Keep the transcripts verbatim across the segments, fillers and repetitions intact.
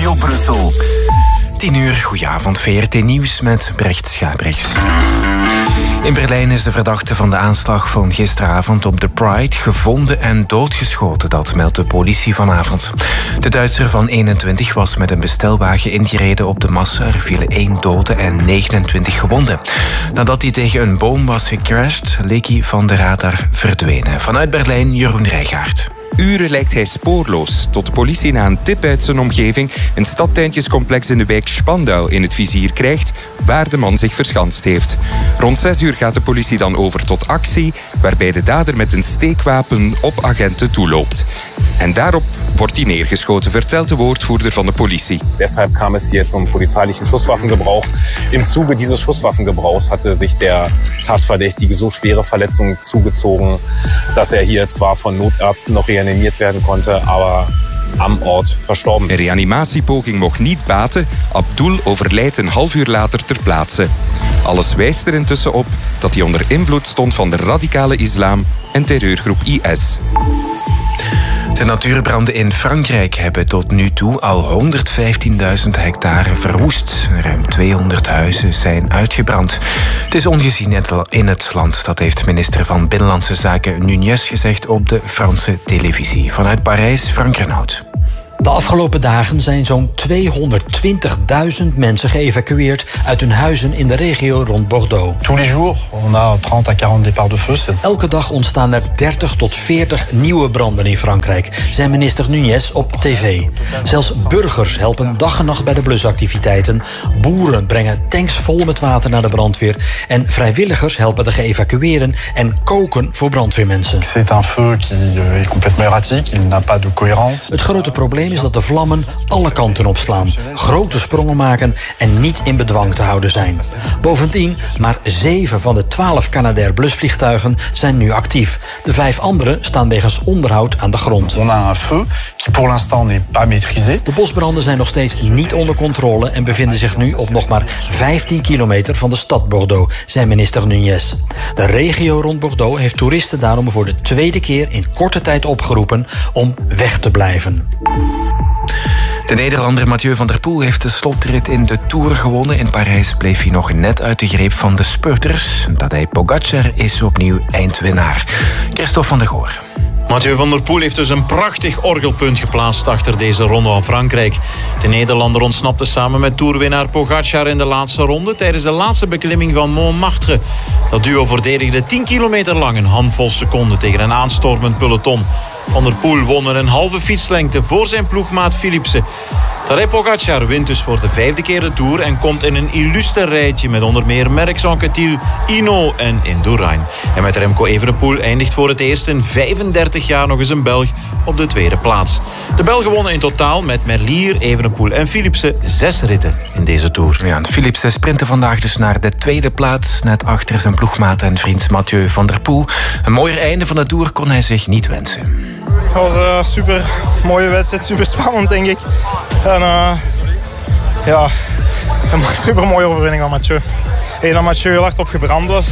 Studio Brussel. tien uur, goedenavond, V R T Nieuws met Brecht Schabrichs. In Berlijn is de verdachte van de aanslag van gisteravond op de Pride gevonden en doodgeschoten, dat meldt de politie vanavond. De Duitser van eenentwintig was met een bestelwagen ingereden op de massa. Er vielen één dode en negenentwintig gewonden. Nadat hij tegen een boom was gecrashed, leek hij van de radar verdwenen. Vanuit Berlijn, Jeroen Rijgaard. Uren lijkt hij spoorloos, tot de politie na een tip uit zijn omgeving een stadtuintjescomplex in de wijk Spandau in het vizier krijgt, waar de man zich verschanst heeft. Rond zes uur gaat de politie dan over tot actie, waarbij de dader met een steekwapen op agenten toeloopt. En daarop wordt hij neergeschoten, vertelt de woordvoerder van de politie. Deshalb kam es hier zum polizeilichen Schusswaffengebrauch. Im Zuge dieses Schusswaffengebrauchs hatte sich der Tatverdächtige so schwere Verletzungen zugezogen, dass er hier zwar von Notärzten noch reanimiert werden konnte, aber am Ort verstorben is. Een reanimatiepoging mocht niet baten. Abdul overlijdt een half uur later ter plaatse. Alles wijst er intussen op dat hij onder invloed stond van de radicale islam en terreurgroep I S. De natuurbranden in Frankrijk hebben tot nu toe al honderdvijftienduizend hectare verwoest. Ruim tweehonderd huizen zijn uitgebrand. Het is ongezien in het land, dat heeft minister van Binnenlandse Zaken Núñez gezegd op de Franse televisie. Vanuit Parijs, Frank Renaud. De afgelopen dagen zijn zo'n tweehonderdtwintigduizend mensen geëvacueerd uit hun huizen in de regio rond Bordeaux. Tous les jours, on a trente à quarante départs de feu. Elke dag ontstaan er dertig tot veertig nieuwe branden in Frankrijk, zei minister Núñez op tv. Zelfs burgers helpen dag en nacht bij de blusactiviteiten. Boeren brengen tanks vol met water naar de brandweer. En vrijwilligers helpen de geëvacueerden en koken voor brandweermensen. C'est un feu qui est complètement erratique, il n'a pas de cohérence. Het grote probleem is dat de vlammen alle kanten opslaan, grote sprongen maken en niet in bedwang te houden zijn. Bovendien, maar zeven van de twaalf Canadair blusvliegtuigen zijn nu actief. De vijf andere staan wegens onderhoud aan de grond. On a un feu qui pour l'instant n'est pas maîtrisé. De bosbranden zijn nog steeds niet onder controle en bevinden zich nu op nog maar vijftien kilometer van de stad Bordeaux, zei minister Núñez. De regio rond Bordeaux heeft toeristen daarom voor de tweede keer in korte tijd opgeroepen om weg te blijven. De Nederlander Mathieu van der Poel heeft de slotrit in de Tour gewonnen. In Parijs bleef hij nog net uit de greep van de spurters. Tadej Pogačar is opnieuw eindwinnaar. Christophe van der Goor. Mathieu van der Poel heeft dus een prachtig orgelpunt geplaatst achter deze ronde van Frankrijk. De Nederlander ontsnapte samen met toerwinnaar Pogačar in de laatste ronde tijdens de laatste beklimming van Montmartre. Dat duo verdedigde tien kilometer lang een handvol seconden tegen een aanstormend peloton. Van der Poel won er een halve fietslengte voor zijn ploegmaat Philipsen. Tadej Pogačar wint dus voor de vijfde keer de Tour en komt in een illustre rijtje met onder meer Merckx, Anquetil, Hinault en Indurain. En met Remco Evenepoel eindigt voor het eerst in vijfendertig jaar nog eens een Belg op de tweede plaats. De Belgen wonnen in totaal met Merlier, Evenepoel en Philipsen zes ritten in deze Tour. Ja, Philipsen sprintte vandaag dus naar de tweede plaats, net achter zijn ploegmaat en vriend Mathieu van der Poel. Een mooier einde van de Tour kon hij zich niet wensen. Het was een super mooie wedstrijd, super spannend denk ik. En uh, ja, een super mooie overwinning van Mathieu. Eén dat Mathieu heel hard op gebrand was.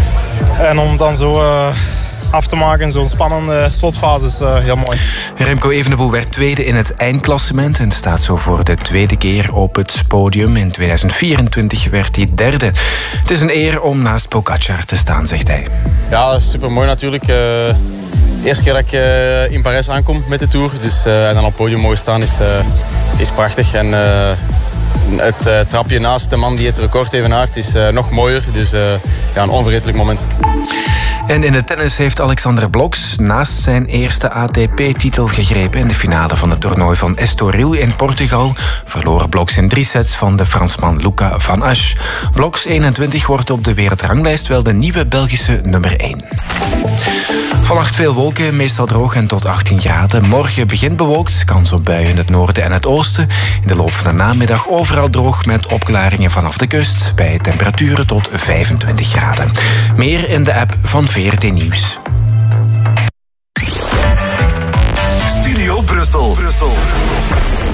En om dan zo uh, af te maken, zo'n spannende slotfase is uh, heel mooi. Remco Evenepoel werd tweede in het eindklassement en staat zo voor de tweede keer op het podium. In tweeduizend vierentwintig werd hij derde. Het is een eer om naast Pogačar te staan, zegt hij. Ja, super mooi natuurlijk. Uh... De eerste keer dat ik uh, in Parijs aankom met de Tour. Dus, uh, en dan op het podium mogen staan is, uh, is prachtig. En uh, het uh, trapje naast de man die het record evenaart is uh, nog mooier. Dus uh, ja, een onvergetelijk moment. En in de tennis heeft Alexander Blokx naast zijn eerste A T P-titel gegrepen. In de finale van het toernooi van Estoril in Portugal verloor Blokx in drie sets van de Fransman Luca van Asch. Blokx eenentwintig wordt op de wereldranglijst wel de nieuwe Belgische nummer één. Vannacht veel wolken, meestal droog en tot achttien graden. Morgen begint bewolkt, kans op buien in het noorden en het oosten. In de loop van de namiddag overal droog met opklaringen vanaf de kust. Bij temperaturen tot vijfentwintig graden. Meer in de app van V R T Nieuws. Studio Brussel. Brussel.